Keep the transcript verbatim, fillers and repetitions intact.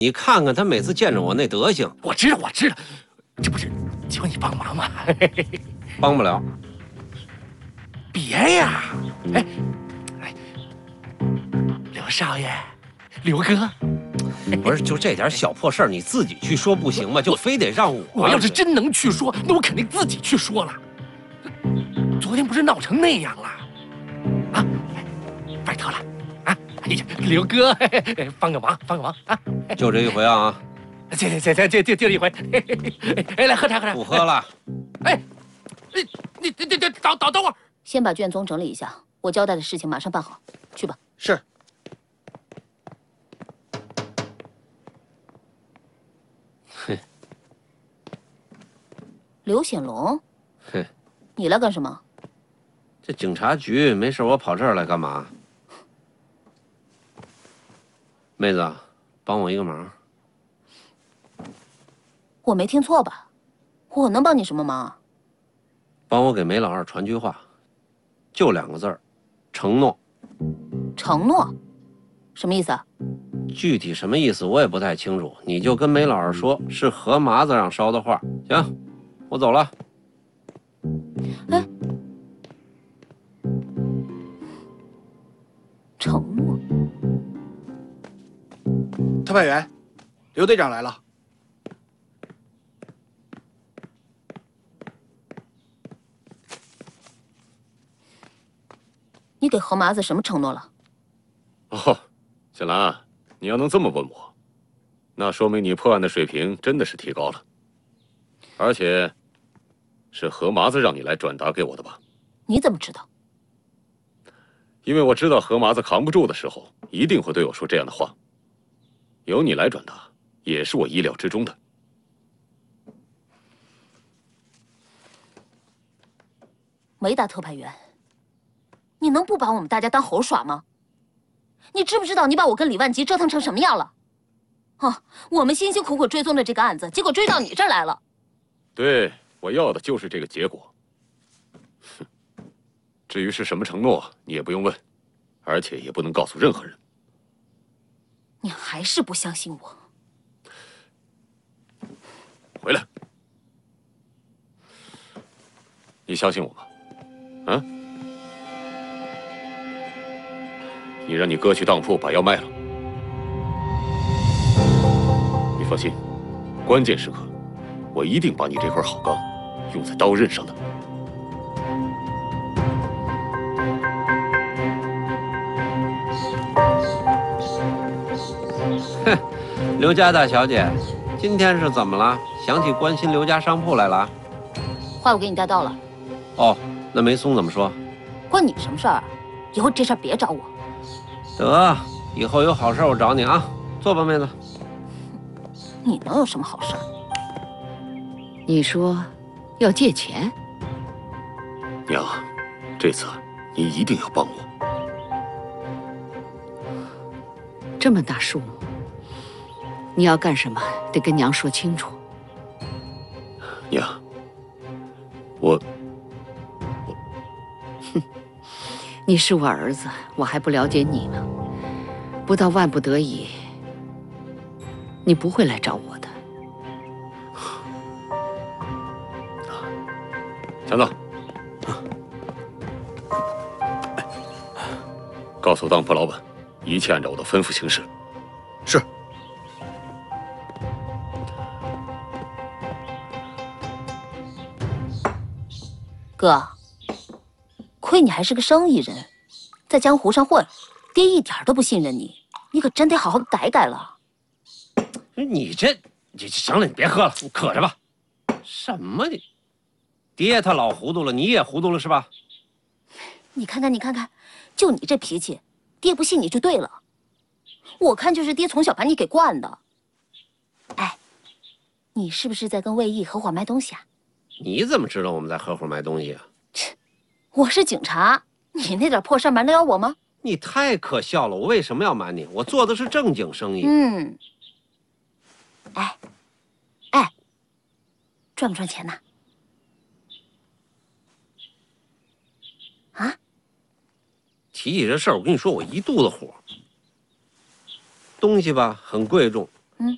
你看看他每次见着我那德行。 我知道，我知道，这不是求你帮忙吗？ 帮不了。 别呀！哎哎，刘少爷，刘哥， 不是就这点小破事儿，你自己去说不行吗？就非得让我？ 我要是真能去说，那我肯定自己去说了。昨天不是闹成那样了？啊，拜托了啊！哎呀，刘哥，帮个忙，帮个忙啊！ 就这一回啊！ 这这这这这就这一回。哎，来喝茶喝茶。 不喝了。 哎，你你你你等等等等会儿。 先把卷宗整理一下，我交代的事情马上办好，去吧。 是。 哼。 刘显龙。 哼。 你来干什么？ 这警察局没事，我跑这儿来干嘛？妹子，帮我一个忙。 我没听错吧？我能帮你什么忙啊？ 帮我给梅老二传句话，就两个字儿，承诺。 承诺？什么意思啊？ 具体什么意思我也不太清楚，你就跟梅老二说是何麻子让捎的话。行，我走了。 哎，承诺。 特派员，刘队长来了。 你给何麻子什么承诺了？ 哦，小兰，你要能这么问我，那说明你破案的水平真的是提高了。而且，是何麻子让你来转达给我的吧？ 你怎么知道？ 因为我知道何麻子扛不住的时候，一定会对我说这样的话。由你来转达，也是我意料之中的。 梅大特派员，你能不把我们大家当猴耍吗？你知不知道你把我跟李万吉折腾成什么样了？啊，我们辛辛苦苦追踪着这个案子，结果追到你这儿来了。 对，我要的就是这个结果。哼，至于是什么承诺，你也不用问，而且也不能告诉任何人。 你还是不相信我？ 回来，你相信我吗？啊？你让你哥去当铺把药卖了。你放心，关键时刻，我一定把你这块好钢用在刀刃上的。 哼，刘家大小姐，今天是怎么了？想起关心刘家商铺来了？ 话我给你带到了。 哦，那梅松怎么说？ 关你什么事儿？以后这事儿别找我。 得，以后有好事我找你啊。坐吧，妹子。 你能有什么好事儿？ 你说要借钱？ 娘，这次你一定要帮我。 这么大数目，你要干什么？得跟娘说清楚。 娘，我我， 哼，你是我儿子，我还不了解你呢。不到万不得已，你不会来找我的。 强子，告诉当铺老板，一切按照我的吩咐行事。 是。 哥，亏你还是个生意人，在江湖上混，爹一点都不信任你，你可真得好好改改了。 你这，你行了，你别喝了，你渴着吧。什么你？爹他老糊涂了，你也糊涂了是吧？ 你看看，你看看，就你这脾气，爹不信你就对了。我看就是爹从小把你给惯的。哎，你是不是在跟魏毅合伙卖东西啊？ 你怎么知道我们在合伙卖东西啊？ 切，我是警察，你那点破事瞒得了我吗？ 你太可笑了！我为什么要瞒你？我做的是正经生意。 嗯。哎，哎，赚不赚钱呢？啊？ 提起这事儿，我跟你说，我一肚子火。东西吧很贵重，